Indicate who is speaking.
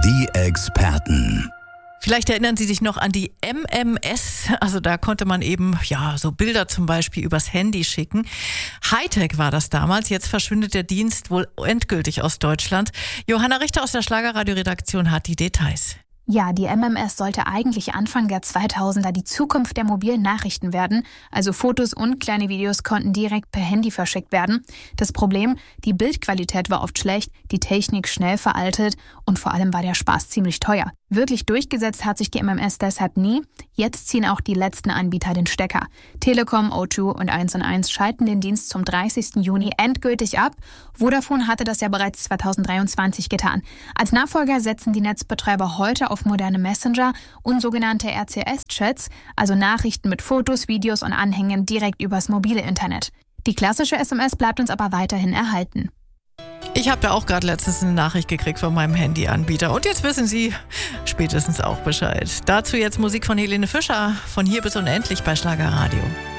Speaker 1: Die Experten.
Speaker 2: Vielleicht erinnern Sie sich noch an die MMS. Also da konnte man eben so Bilder zum Beispiel übers Handy schicken. Hightech war das damals. Jetzt verschwindet der Dienst wohl endgültig aus Deutschland. Johanna Richter aus der Schlagerradio-Redaktion hat die Details.
Speaker 3: Ja, die MMS sollte eigentlich Anfang der 2000er die Zukunft der mobilen Nachrichten werden. Also Fotos und kleine Videos konnten direkt per Handy verschickt werden. Das Problem, die Bildqualität war oft schlecht, die Technik schnell veraltet und vor allem war der Spaß ziemlich teuer. Wirklich durchgesetzt hat sich die MMS deshalb nie. Jetzt ziehen auch die letzten Anbieter den Stecker. Telekom, O2 und 1&1 schalten den Dienst zum 30. Juni endgültig ab. Vodafone hatte das ja bereits 2023 getan. Als Nachfolger setzen die Netzbetreiber heute auf moderne Messenger und sogenannte RCS-Chats, also Nachrichten mit Fotos, Videos und Anhängen direkt übers mobile Internet. Die klassische SMS bleibt uns aber weiterhin erhalten.
Speaker 2: Ich habe ja auch gerade letztens eine Nachricht gekriegt von meinem Handyanbieter. Und jetzt wissen Sie spätestens auch Bescheid. Dazu jetzt Musik von Helene Fischer. Von hier bis unendlich bei Schlagerradio.